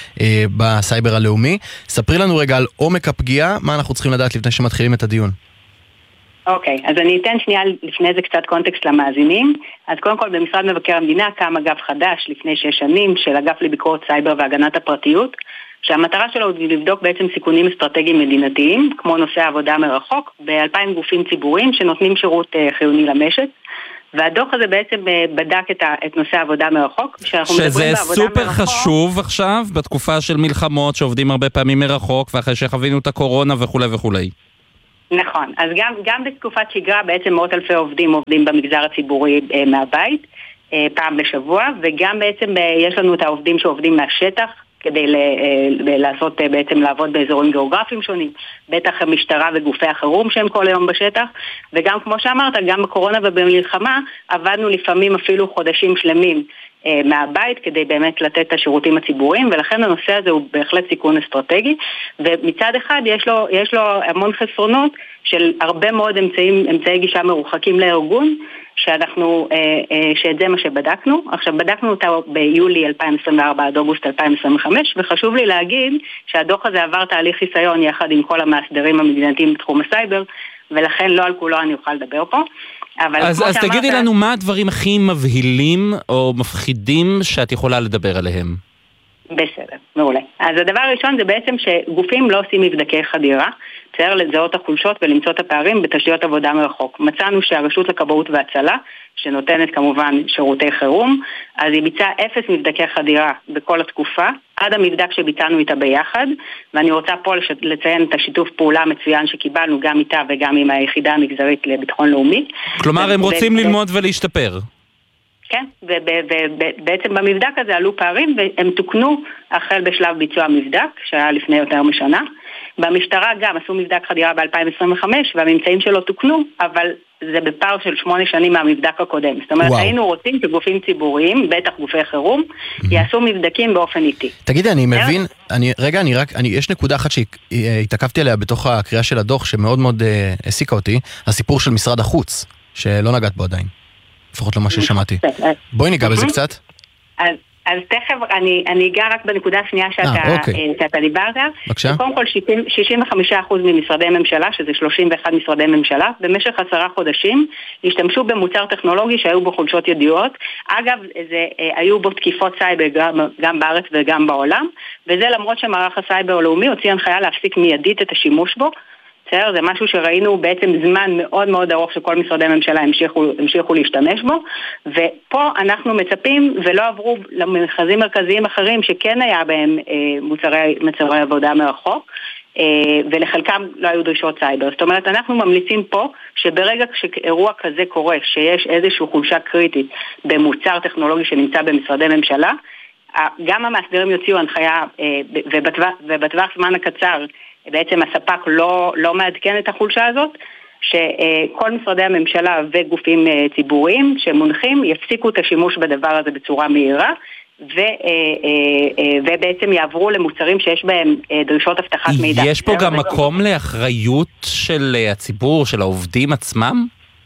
[SPEAKER 2] ובסייבר הלאומי. ספרי לנו רגע על עומק הפגיעה, מה אנחנו צריכים לדעת לפני שמתחילים את הדיון.
[SPEAKER 7] אוקיי, אז אני אתן שנייה לפני זה קצת קונטקסט למאזינים. אז קודם כל במשרד מבקר המדינה קם אגף חדש לפני שש שנים של אגף לביקורת סייבר והגנת הפרטיות, שהמטרה שלו היא לבדוק בעצם סיכונים אסטרטגיים מדינתיים, כמו נושא העבודה מרחוק, ב-אלפיים גופים ציבוריים שנותנים שירות חיוני למשק. והדוח הזה בעצם בדק את, ה, את נושא העבודה מרחוק.
[SPEAKER 1] שזה סופר מרחוק, חשוב עכשיו, בתקופה של מלחמות שעובדים הרבה פעמים מרחוק, ואחרי שחווינו את הקורונה וכו' וכו'.
[SPEAKER 7] נכון, אז גם, גם בתקופת שגרה בעצם מאות אלפי עובדים עובדים במגזר הציבורי אה, מהבית, אה, פעם בשבוע, וגם בעצם אה, יש לנו את העובדים שעובדים מהשטח, כדי ל, אה, לעשות, אה, בעצם לעבוד באזורים גיאוגרפיים שונים, בטח המשטרה וגופי החירום שהם כל היום בשטח, וגם כמו שאמרת, גם בקורונה ובמלחמה, עבדנו לפעמים אפילו חודשים שלמים, מהבית כדי באמת לתת את השירותים הציבוריים, ולכן הנושא הזה הוא בהחלט סיכון אסטרטגי, ומצד אחד יש לו, יש לו המון חסרונות של הרבה מאוד אמצעים, אמצעי גישה מרוחקים לארגון, שאנחנו, שאת זה מה שבדקנו. עכשיו בדקנו אותה ביולי אלפיים עשרים וארבע עד אוגוסט אלפיים עשרים וחמש, וחשוב לי להגיד שהדוח הזה עבר תהליך חיסיון יחד עם כל המאסדרים המדינתיים בתחום הסייבר, ולכן לא על כולו אני אוכל לדבר פה.
[SPEAKER 1] אז, אז תגידי שאמרת... לנו מה הדברים הכי מבהילים או מפחידים שאת יכולה לדבר עליהם.
[SPEAKER 7] בסדר, מעולה. אז הדבר הראשון זה בעצם שגופים לא עושים מבדקי חדירה, צריך לזהות החולשות ולמצוא את הפערים בתשתיות עבודה מרחוק. מצאנו שהרשות לכבאות והצלה, שנותנת כמובן שירותי חירום, אז היא ביצעה אפס מבדקי חדירה בכל התקופה, עד המבדק שביצענו איתה ביחד, ואני רוצה פה לציין את השיתוף פעולה המצוין שקיבלנו גם איתה וגם עם היחידה המגזרית לביטחון לאומי.
[SPEAKER 1] כלומר, הם רוצים ללמוד ולהשתפר.
[SPEAKER 7] כן, ובעצם במבדק הזה עלו פערים והם תוקנו החל בשלב ביצוע המבדק, שהיה לפני יותר משנה. במשטרה גם עשו מבדק חדירה ב-אלפיים עשרים וחמש והממצאים שלו תוקנו, אבל זה בפער של שמונה שנים מהמבדק הקודם. זאת אומרת, וואו. היינו רוצים שגופים ציבוריים, בטח גופי חירום, mm-hmm. יעשו מבדקים באופן איטי.
[SPEAKER 2] תגידי, אני מבין, אני, רגע, אני רק, אני, יש נקודה אחת שהתעכבתי עליה בתוך הקריאה של הדוח, שמאוד מאוד אה, העסיקה אותי, הסיפור של משרד החוץ, שלא נגעת בו עדיין. לפחות לא מה ששמעתי. בואי ניגע בזה קצת.
[SPEAKER 7] אז, אז תכף אני, אני אגע רק בנקודה השנייה שאתה,
[SPEAKER 2] 아, אוקיי.
[SPEAKER 7] שאתה דיברת.
[SPEAKER 2] בבקשה.
[SPEAKER 7] קודם כל שישים וחמישה אחוז ממשרדי ממשלה, שזה שלושים ואחד משרדי ממשלה, במשך עשרה חודשים השתמשו במוצר טכנולוגי שהיו בו חולשות ידועות. אגב, זה, היו בו תקיפות סייבר גם, גם בארץ וגם בעולם, וזה למרות שמערך הסייבר הלאומי הוציא הנחיה להפסיק מיידית את השימוש בו. זה משהו שראינו בעצם זמן מאוד מאוד ארוך שכל משרדי הממשלה המשיכו, המשיכו להשתמש בו, ופה אנחנו מצפים ולא עברו למכרזים מרכזיים אחרים שכן היה בהם אה, מוצרי, מוצרי עבודה מרחוק, אה, ולחלקם לא היו דרישות סייבר. זאת אומרת, אנחנו ממליצים פה שברגע שאירוע כזה קורה, שיש איזושהי חולשה קריטית במוצר טכנולוגי שנמצא במשרדי ממשלה, גם המאסדרים יוציאו הנחיה, אה, ובטווח, ובטווח זמן הקצר, בעצם הספק לא, לא מעדכן את החולשה הזאת, שכל משרדי הממשלה וגופים ציבוריים שמונחים יפסיקו את השימוש בדבר הזה בצורה מהירה, ו, ובעצם יעברו למוצרים שיש בהם דרישות הבטחת מידע.
[SPEAKER 1] יש פה גם מקום לאחריות של הציבור, של העובדים עצמם?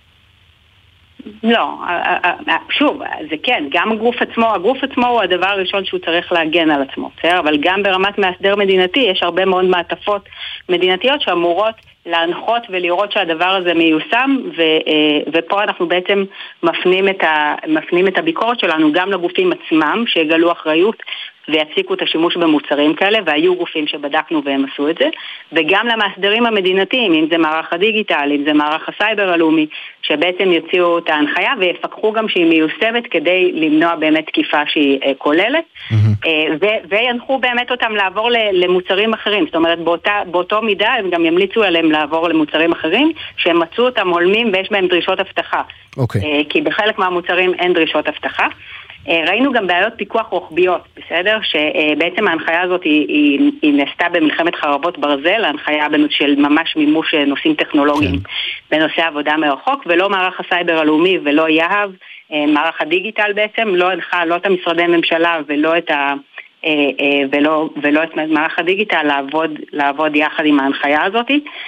[SPEAKER 7] לא, שוב, זה כן, גם הגוף עצמו, הגוף עצמו הוא הדבר הראשון שהוא צריך להגן על עצמו, אבל גם ברמת מאסדר מדינתי יש הרבה מאוד מעטפות מדינתיות שאמורות להנחות ולראות שהדבר הזה מיושם, ו, ופה אנחנו בעצם מפנים את, ה, מפנים את הביקורת שלנו גם לגופים עצמם, שיגלו אחריות ויציקו את השימוש במוצרים כאלה, והיו גופים שבדקנו והם עשו את זה, וגם למאסדרים המדינתיים, אם זה מערך הדיגיטל, אם זה מערך הסייבר הלאומי, שבעצם יוציאו את ההנחיה ויפקחו גם שהיא מיושמת כדי למנוע באמת תקיפה שהיא כוללת, mm-hmm. ו- וינחו באמת אותם לעבור למוצרים אחרים, זאת אומרת באותה, באותו מידה הם גם ימליצו עליהם לעבור למוצרים אחרים, שהם מצאו אותם הולמים ויש בהם דרישות הבטחה, okay. כי בחלק מהמוצרים אין דרישות הבטחה. ראינו גם בעיות פיקוח רוחביות, בסדר? שבעצם ההנחיה הזאת היא, היא, היא נעשתה במלחמת חרבות ברזל, ההנחיה של ממש מימוש נושאים טכנולוגיים כן. בנושא עבודה מרחוק, ולא מערך הסייבר הלאומי ולא יהב, מערך הדיגיטל בעצם, לא הנחה, לא את המשרדי ממשלה ולא את, ה, ולא, ולא את מערך הדיגיטל לעבוד, לעבוד יחד עם ההנחיה הזאת.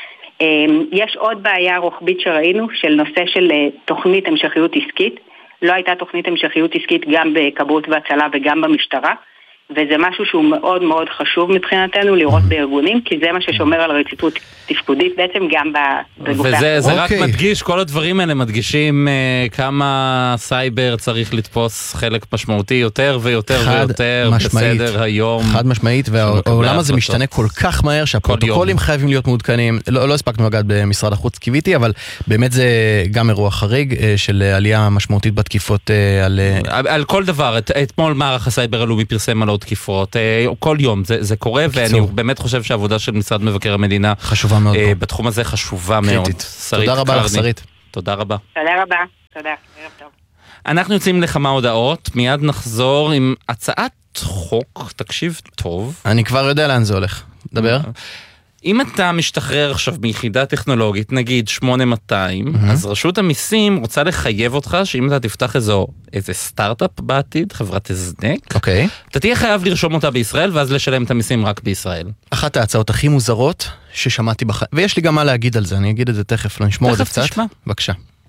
[SPEAKER 7] יש עוד בעיה רוחבית שראינו של נושא של תוכנית המשכיות עסקית, לא הייתה תוכנית המשכיות עסקית גם בכבאות והצלה וגם במשטרה, וזה משהו שהוא מאוד מאוד חשוב מבחינתנו לראות בארגונים, כי זה מה ששומר על רציפות תפקודית בעצם גם בגופי.
[SPEAKER 1] וזה זה רק מדגיש, כל הדברים האלה מדגישים כמה סייבר צריך לתפוס חלק משמעותי יותר ויותר ויותר בסדר היום.
[SPEAKER 2] חד משמעית, והעולם הזה משתנה כל כך מהר שהפרוטוקולים חייבים להיות מעודכנים. לא הספקנו לגעת במשרד החוץ קיוויתי, אבל באמת זה גם אירוע חריג של עלייה משמעותית בתקיפות על...
[SPEAKER 1] על כל דבר. אתמול מערך הסייבר הלאומי פרסם על עוד תקיפות. כל יום זה קורה, ואני באמת חושב שהעבודה של משרד מבקר המדינה
[SPEAKER 2] חשובה מאוד.
[SPEAKER 1] בתחום הזה חשובה מאוד.
[SPEAKER 2] תודה רבה לך, שרית.
[SPEAKER 1] תודה רבה.
[SPEAKER 7] תודה רבה. תודה. ערב טוב.
[SPEAKER 1] אנחנו יוצאים לכמה הודעות, מיד נחזור עם הצעת חוק, תקשיב טוב.
[SPEAKER 2] אני כבר יודע לאן זה הולך. דבר.
[SPEAKER 1] אם אתה משתחרר עכשיו מיחידה טכנולוגית, נגיד שמונה מאתיים, mm-hmm. אז רשות המיסים רוצה לחייב אותך שאם אתה תפתח איזו, איזה סטארט-אפ בעתיד, חברת הזנק,
[SPEAKER 2] okay.
[SPEAKER 1] אתה תהיה חייב לרשום אותה בישראל, ואז לשלם את המיסים רק בישראל.
[SPEAKER 2] אחת ההצעות הכי מוזרות ששמעתי בחיים, ויש לי גם מה להגיד על זה, אני אגיד את זה תכף, לא נשמור את זה קצת. תכף תשמע. בבקשה.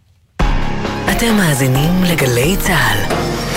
[SPEAKER 8] אתם מאזינים לגלי צהל.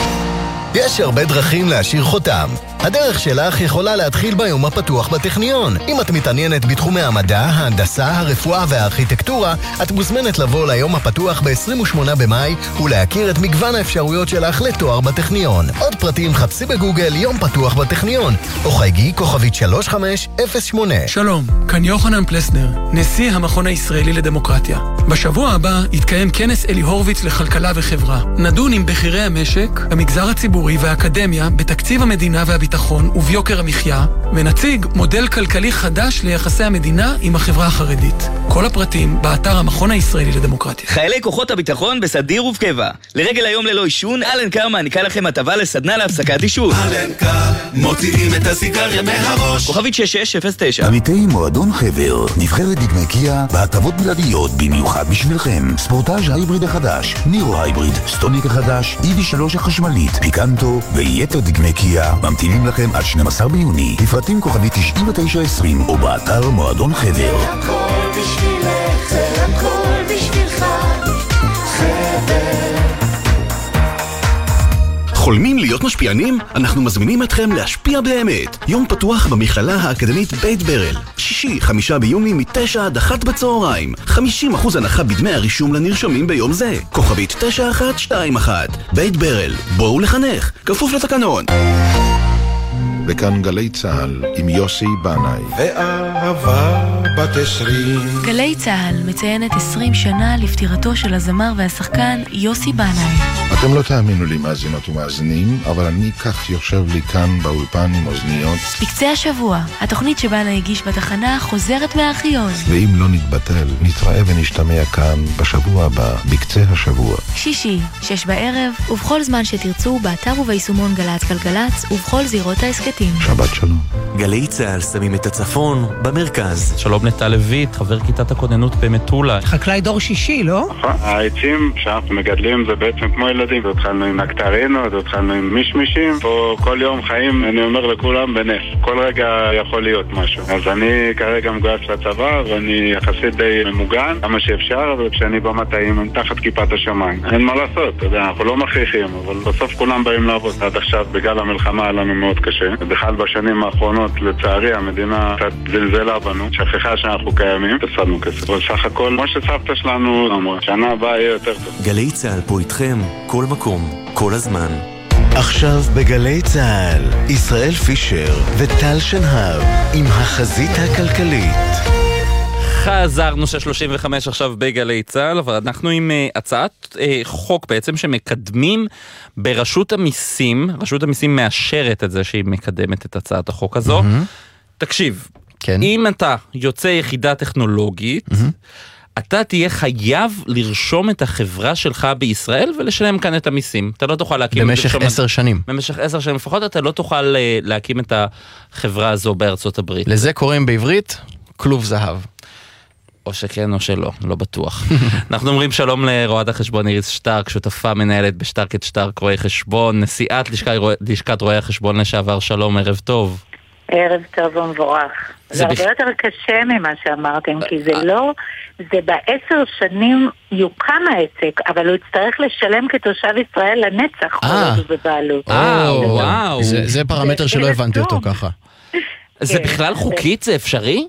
[SPEAKER 8] יש הרבה דרכים להשאיר חותם. הדרך שלך יכולה להתחיל ביום הפתוח בטכניון. אם את מתעניינת בתחומי המדע, ההנדסה, הרפואה והארכיטקטורה, את מוזמנת לבוא ליום הפתוח ב-עשרים ושמונה במאי ולהכיר את מגוון האפשרויות שלך לתואר בטכניון. עוד פרטים חפשי בגוגל יום פתוח בטכניון, או חייגי כוכבית שלוש חמש אפס שמונה.
[SPEAKER 9] שלום, כאן יוחנן פלסנר, נשיא המכון הישראלי לדמוקרטיה. בשבוע הבא יתקיים כנס אלי הורוביץ לכלכלה וחברה. נדון עם בכירי המשק, המגזר הציבורי והאקדמיה בתקציב המדינה והביטחון. ביטחון וביוקר המחיה, ונציג מודל כלכלי חדש ליחסי המדינה עם החברה החרדית. כל הפרטים באתר המכון הישראלי לדמוקרטיה.
[SPEAKER 10] חיילי כוחות הביטחון בסדיר ובקבע. לרגל היום ללא עישון, אלנקר מעניקה לכם הטבה לסדנה להפסקת עישון.
[SPEAKER 11] אלנקר, מוציאים את הסיגריה מהראש.
[SPEAKER 10] כוכבית שש שש אפס תשע.
[SPEAKER 12] עמיתי מועדון חבר, נבחרת דגמי קיה בהטבות בלעדיות במיוחד בשבילכם. ספורטאז' ההיבריד החדש, נירו הייבריד, סטוניק החדש, איבי שלוש החשמלית, פיקנטו ויתר דגמי קיה ממתינים לכם עד שנים עשר ביוני. לפרטים כוכבית תשעים ותשע עשרים או באתר מועדון חבר.
[SPEAKER 11] זה הכל בשבילך, זה הכל בשבילך, חבר.
[SPEAKER 13] חולמים להיות משפיענים? אנחנו מזמינים אתכם להשפיע באמת. יום פתוח במכללה האקדמית בית ברל. שישי, חמישה ביוני, מתשע עד אחת בצהריים. חמישים אחוז הנחה בדמי הרישום לנרשמים ביום זה. כוכבית תשע אחת שתיים אחת. בית ברל. בואו לחנך. כפוף לתקנון.
[SPEAKER 14] וכאן גלי צהל עם יוסי בנאי. ואהבה בת עשרים.
[SPEAKER 15] גלי צהל מציינת עשרים שנה לפטירתו של הזמר והשחקן יוסי בנאי.
[SPEAKER 14] אתם לא תאמינו לי מאזינות ומאזינים, אבל אני כך יושב לי כאן באולפן עם אוזניות.
[SPEAKER 15] בקצה השבוע, התוכנית שבנה הגיש בתחנה חוזרת מהארכיון.
[SPEAKER 14] ואם לא נתבטל, נתראה ונשתמע כאן בשבוע הבא, בקצה השבוע.
[SPEAKER 15] שישי, שש בערב, ובכל זמן שתרצו, באתר וביישומון גלץ גלגלץ, ובכל זירות העסקתים.
[SPEAKER 14] שבת שלום.
[SPEAKER 8] גלי צהל שמים את הצפון במרכז.
[SPEAKER 1] שלום נטע לויט, חבר כיתת הכוננות במטולה.
[SPEAKER 16] חקלאי דור שישי, לא?
[SPEAKER 17] העצים שאנחנו מגדלים זה בעצם כמו ילדים.
[SPEAKER 16] יודעים. התחלנו עם נקטרינות, התחלנו עם מישמישים, פה כל יום חיים, אני אומר לכולם, בנס. כל רגע יכול להיות משהו. אז אני כרגע מגויס לצבא, ואני יחסית די ממוגן, כמה שאפשר, וכשאני במטעים, אני תחת כיפת השמיים. אין מה לעשות, אתה יודע, אנחנו לא מכריחים, אבל בסוף כולם באים לעבוד. עד עכשיו, בגלל המלחמה, היה לנו מאוד קשה. בכלל בשנים האחרונות, לצערי, המדינה קצת זלזלה בנו, שכחה שאנחנו קיימים, הפסדנו כסף. אבל סך הכל, כמו שסבתא שלנו אמרה, שנה הבאה יהיה יותר טוב.
[SPEAKER 17] גלי צהל פה איתכם, כל מקום, כל הזמן.
[SPEAKER 8] עכשיו בגלי צהל, ישראל פישר וטל שנהב עם החזית הכלכלית.
[SPEAKER 1] חזרנו ש-שלושים וחמש עכשיו בגלי צהל, אבל אנחנו עם uh, הצעת uh, חוק בעצם שמקדמים ברשות המיסים, רשות המיסים מאשרת את זה שהיא מקדמת את הצעת החוק הזו. Mm-hmm. תקשיב, כן. אם אתה יוצא יחידה טכנולוגית, mm-hmm. אתה תהיה חייב לרשום את החברה שלך בישראל ולשלם כאן את המיסים. אתה לא תוכל להקים...
[SPEAKER 2] במשך עשר שנים.
[SPEAKER 1] במשך עשר שנים לפחות, אתה לא תוכל uh, להקים את החברה הזו בארצות הברית.
[SPEAKER 2] לזה קוראים בעברית כלוב זהב.
[SPEAKER 1] או שכן או שלא, לא בטוח. אנחנו אומרים שלום לרואת החשבון איריס שטרק, שותפה מנהלת בשטרק את שטרק רואי חשבון, נשיאת לשכת רואי החשבון לשעבר, שלום, ערב טוב.
[SPEAKER 18] ערב טוב ומבורך. זה הרבה יותר קשה ממה שאמרתם, כי זה לא, זה בעשר שנים יוקם העסק, אבל הוא יצטרך לשלם כתושב ישראל לנצח כל עוד בבעלות.
[SPEAKER 1] וואו, וואו.
[SPEAKER 2] זה פרמטר שלא הבנתי אותו ככה.
[SPEAKER 1] זה בכלל חוקית? זה אפשרי?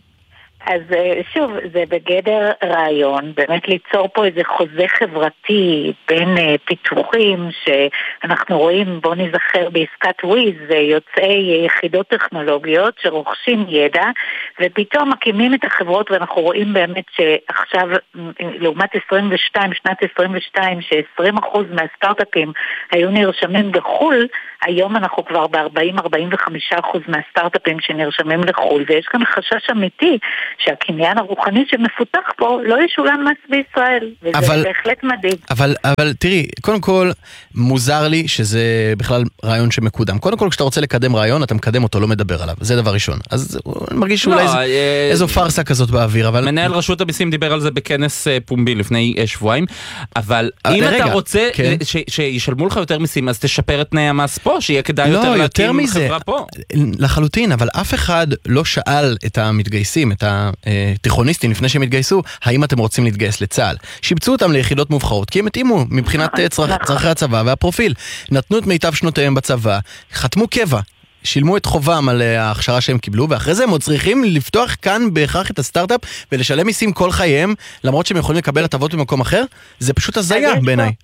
[SPEAKER 18] אז שוב, זה בגדר רעיון, באמת ליצור פה איזה חוזה חברתי בין uh, פיתוחים שאנחנו רואים, בוא נזכר בעסקת וויז, יוצאי יחידות טכנולוגיות שרוכשים ידע, ופתאום מקימים את החברות, ואנחנו רואים באמת שעכשיו, לעומת עשרים ושתיים, שנת עשרים ושתיים, ש-עשרים אחוז מהסטארט-אפים היו נרשמים בחול, היום אנחנו כבר ב-ארבעים עד ארבעים וחמישה אחוז מהסטארט-אפים שנרשמים לחול, ויש כאן חשש אמיתי שהקניין הרוחני שמפותח פה לא ישולם מס בישראל, וזה אבל, בהחלט מדהים.
[SPEAKER 2] אבל, אבל תראי, קודם כל מוזר לי שזה בכלל רעיון שמקודם. קודם כל כשאתה רוצה לקדם רעיון, אתה מקדם אותו, לא מדבר עליו. זה דבר ראשון. אז אני מרגיש שאולי לא, איז, אה, איזו פרסה כזאת באוויר. אבל... מנהל
[SPEAKER 1] רשות המיסים דיבר על זה בכנס פומבי לפני שבועיים, אבל אה, אם רגע, אתה רוצה כן. ש, שישלמו לך יותר מיסים, אז תשפר את תנאי המס פה, שיהיה כדאי
[SPEAKER 2] לא,
[SPEAKER 1] יותר
[SPEAKER 2] יותר
[SPEAKER 1] להקים
[SPEAKER 2] מזה,
[SPEAKER 1] חברה פה.
[SPEAKER 2] לחלוטין, אבל אף אחד לא שאל את המתגייסים, את התיכוניסטים לפני שהם התגייסו, האם אתם רוצים להתגייס לצה"ל. שיבצו אותם ליחידות מובחרות, כי הם התאימו מבחינת צרכ, צרכי הצבא והפרופיל. נתנו את מיטב שנותיהם בצבא, חתמו קבע, שילמו את חובם על ההכשרה שהם קיבלו, ואחרי זה הם עוד צריכים לפתוח כאן בהכרח את הסטארט-אפ ולשלם מיסים כל חייהם, למרות שהם יכולים לקבל הטבות במקום אחר. זה פשוט הזיה בעיניי.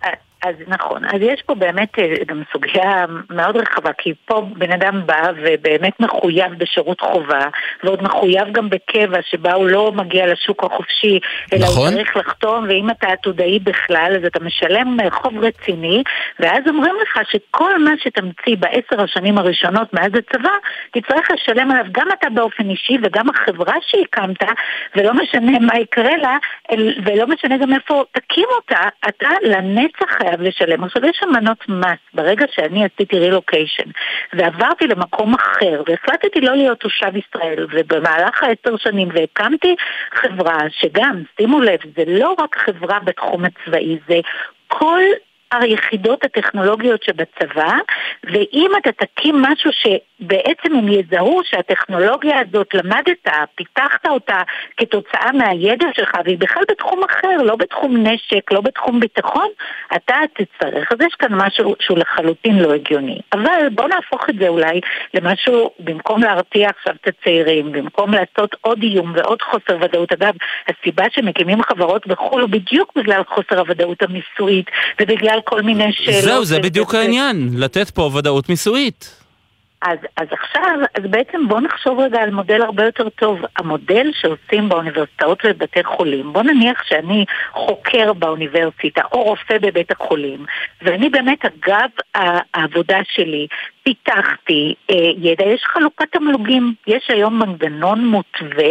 [SPEAKER 18] אז נכון, אז יש פה באמת גם סוגיה מאוד רחבה, כי פה בן אדם בא ובאמת מחויב בשירות חובה, ועוד מחויב גם בקבע שבה הוא לא מגיע לשוק החופשי, אלא נכון. הוא צריך לחתום, ואם אתה עתודאי בכלל, אז אתה משלם חוב רציני, ואז אומרים לך שכל מה שתמציא בעשר השנים הראשונות מאז הצבא, תצטרך לשלם עליו גם אתה באופן אישי, וגם החברה שהקמת, ולא משנה מה יקרה לה, ולא משנה גם איפה תקים אותה, אתה לנצח חייב לשלם. עכשיו יש אמנות מס, ברגע שאני עשיתי רילוקיישן ועברתי למקום אחר והחלטתי לא להיות תושב ישראל, ובמהלך העשר שנים והקמתי חברה שגם, שימו לב, זה לא רק חברה בתחום הצבאי, זה כל היחידות הטכנולוגיות שבצבא, ואם אתה תקים משהו שבעצם הם יזהו שהטכנולוגיה הזאת למדת, פיתחת אותה כתוצאה מהידע שלך, והיא בכלל בתחום אחר, לא בתחום נשק, לא בתחום ביטחון, אתה תצטרך. אז יש כאן משהו שהוא לחלוטין לא הגיוני. אבל בוא נהפוך את זה אולי למשהו, במקום להרתיע עכשיו את הצעירים, במקום לעשות עוד איום ועוד חוסר ודאות. אגב, הסיבה שמקימים חברות בחול הוא בדיוק בגלל חוסר הוודאות המיסויית, ובגלל כל מיני שאלות.
[SPEAKER 1] זהו, זה בדיוק העניין, לתת פה ודאות מיסויית.
[SPEAKER 18] אז, אז עכשיו, אז בעצם בוא נחשוב רגע על מודל הרבה יותר טוב. המודל שעושים באוניברסיטאות ובבתי חולים, בוא נניח שאני חוקר באוניברסיטה או רופא בבית החולים, ואני באמת אגב העבודה שלי פיתחתי אה, ידע, יש חלוקת תמלוגים, יש היום מנגנון מותווה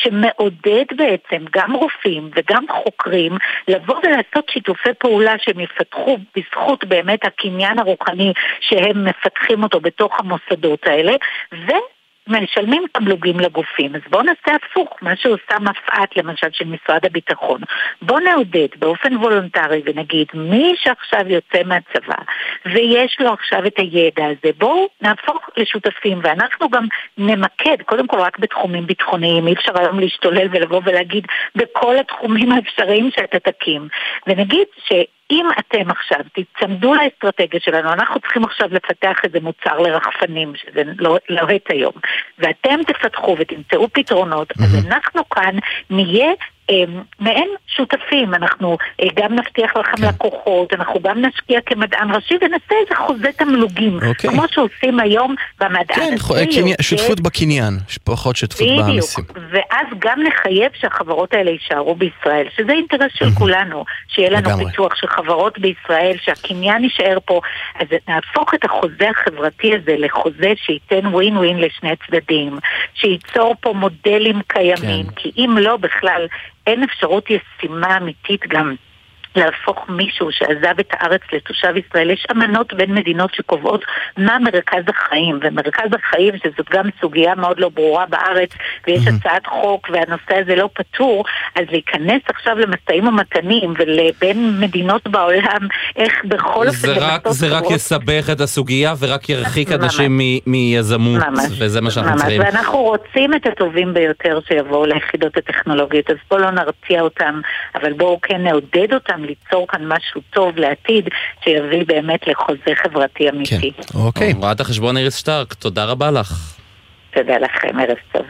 [SPEAKER 18] שמעודד בעצם גם רופאים וגם חוקרים לבוא ולעשות שיתופי פעולה שהם יפתחו בזכות באמת הקניין הרוחני שהם מפתחים אותו בתוך המוסדות האלה, ו... משלמים תמלוגים לגופים, אז בואו נעשה הפוך, מה שעושה מפעט למשל של משרד הביטחון, בואו נעודד באופן וולונטרי ונגיד מי שעכשיו יוצא מהצבא ויש לו עכשיו את הידע הזה, בואו נהפוך לשותפים ואנחנו גם נמקד, קודם כל רק בתחומים ביטחוניים, אי אפשר היום להשתולל ולבוא ולהגיד בכל התחומים האפשריים שאתה תקים, ונגיד ש... אם אתם עכשיו תצמדו לאסטרטגיה שלנו, אנחנו צריכים עכשיו לפתח איזה מוצר לרחפנים, שזה לא להט היום, ואתם תפתחו ותמצאו פתרונות, mm-hmm. אז אנחנו כאן נהיה מעין שותפים, אנחנו גם נבטיח לכם okay. לקוחות, אנחנו גם נשקיע כמדען ראשי ונעשה איזה חוזה תמלוגים, okay. כמו שעושים היום במדען.
[SPEAKER 2] כן, קני... שותפות בקניין, פחות שותפות במסים.
[SPEAKER 18] ואז גם נחייב שהחברות האלה יישארו בישראל, שזה אינטרס של כולנו, שיהיה לנו לגמרי. פיתוח של חברות בישראל, שהקניין יישאר פה, אז נהפוך את החוזה החברתי הזה לחוזה שייתן ווין ווין לשני צדדים, שייצור פה מודלים קיימים, כן. כי אם לא בכלל אין אפשרות ישימה אמיתית גם להפוך מישהו שעזב את הארץ לתושב ישראל. יש אמנות בין מדינות שקובעות מה מרכז החיים, ומרכז החיים שזאת גם סוגיה מאוד לא ברורה בארץ, ויש mm-hmm. הצעת חוק והנושא הזה לא פתור, אז להיכנס עכשיו למשאים ומתנים ולבין מדינות בעולם, איך בכל אופן...
[SPEAKER 1] זה רק, זה רק חברות... יסבך את הסוגיה ורק ירחיק אנשים מיזמות, וזה מה שאנחנו צריכים.
[SPEAKER 18] ואנחנו רוצים את הטובים ביותר שיבואו ליחידות הטכנולוגיות, אז בואו לא נרתיע אותם, אבל בואו כן נעודד אותם ליצור כאן משהו טוב לעתיד, שיביא באמת לחוזה חברתי אמיתי.
[SPEAKER 2] כן, אוקיי.
[SPEAKER 1] רואת החשבון איריס שטרק, תודה רבה לך.
[SPEAKER 18] תודה לכם, ערב טוב.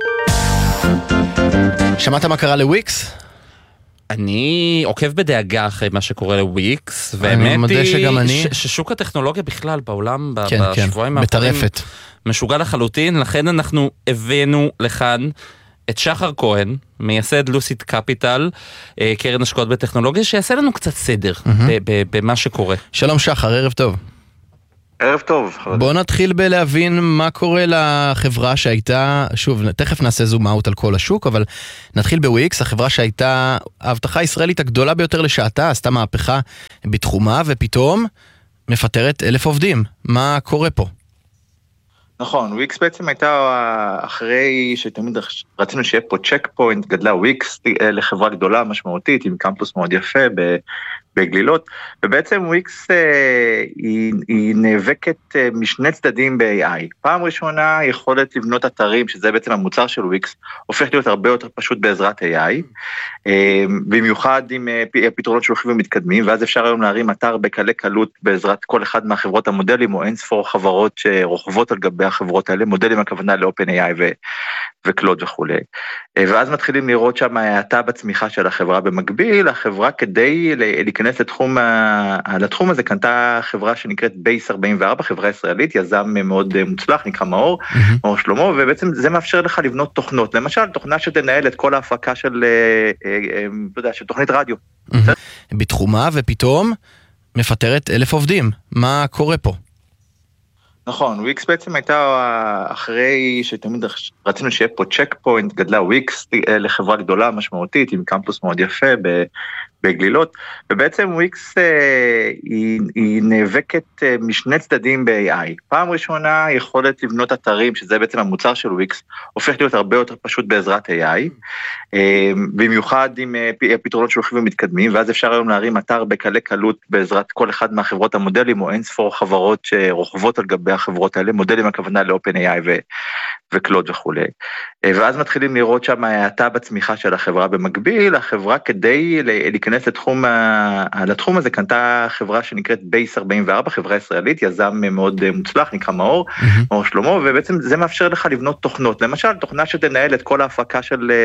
[SPEAKER 2] שמעת מה קרה לוויקס?
[SPEAKER 1] אני עוקב בדאגה אחרי מה שקורה לוויקס,
[SPEAKER 2] והאמת היא
[SPEAKER 1] ששוק הטכנולוגיה בכלל בעולם
[SPEAKER 2] כן,
[SPEAKER 1] בשבועיים
[SPEAKER 2] כן, מטרפת.
[SPEAKER 1] משוגע לחלוטין, לכן אנחנו הבאנו לכאן את שחר כהן, מייסד לוסיד קפיטל, קרן השקעות בטכנולוגיה, שיעשה לנו קצת סדר במה שקורה.
[SPEAKER 2] שלום שחר, ערב טוב.
[SPEAKER 19] ערב טוב.
[SPEAKER 2] בוא נתחיל בלהבין מה קורה לחברה שהייתה, שוב, תכף נעשה זום אאוט על כל השוק, אבל נתחיל בוויקס, החברה שהייתה ההבטחה הישראלית הגדולה ביותר לשעתה, עשתה מהפכה בתחומה, ופתאום מפטרת אלף עובדים. מה קורה פה?
[SPEAKER 19] נכון, וויקס בעצם הייתה אחרי שתמיד רצינו שיהיה פה צ'ק פוינט, גדלה וויקס לחברה גדולה משמעותית עם קמפוס מאוד יפה בגלילות, ובעצם וויקס היא, היא נאבקת משני צדדים ב-איי איי. פעם ראשונה יכולת לבנות אתרים, שזה בעצם המוצר של וויקס, הופך להיות הרבה יותר פשוט בעזרת איי איי, במיוחד עם פתרונות שהולכים ומתקדמים, ואז אפשר היום להרים אתר בקלי קלות בעזרת כל אחד מהחברות המודלים, או אין ספור חברות שרוכבות על גבי החברות האלה, מודלים הכוונה לאופן איי איי ו- וקלוד וכו'. ואז מתחילים לראות שם האטה בצמיחה של החברה במקביל, החברה כדי להיכנס לתחום, לתחום הזה קנתה חברה שנקראת בייס ארבעים וארבע, חברה ישראלית, יזם מאוד מוצלח, נקרא מאור, מאור שלמה, ובעצם זה מאפשר לך לבנות תוכנות, למשל תוכנה שתנהל את כל ההפקה של, לא יודע, של תוכנית רדיו.
[SPEAKER 2] בתחומה ופתאום מפטרת אלף עובדים. מה קורה פה?
[SPEAKER 19] נכון, וויקס בעצם הייתה אחרי שתמיד רצינו שיהיה פה צ'ק פוינט, גדלה וויקס לחברה גדולה משמעותית עם קמפוס מאוד יפה בגלילות, ובעצם וויקס היא, היא נאבקת משני צדדים ב-איי איי. פעם ראשונה יכולת לבנות אתרים, שזה בעצם המוצר של וויקס, הופך להיות הרבה יותר פשוט בעזרת איי איי, במיוחד עם פתרונות שהולכים ומתקדמים, ואז אפשר היום להרים אתר בקלי קלות בעזרת כל אחד מהחברות המודלים, או אין ספור חברות שרוכבות על גבי החברות האלה, מודלים הכוונה לאופן איי איי ו- וקלוד וכו'. ואז מתחילים לראות שם האטה בצמיחה של החברה במקביל, החברה כדי להיכנס לתחום, לתחום הזה קנתה חברה שנקראת בייס ארבעים וארבע, חברה ישראלית, יזם מאוד מוצלח, נקרא מאור, מאור שלמה, ובעצם זה מאפשר לך לבנות תוכנות, למשל תוכנה שתנהל את כל ההפקה של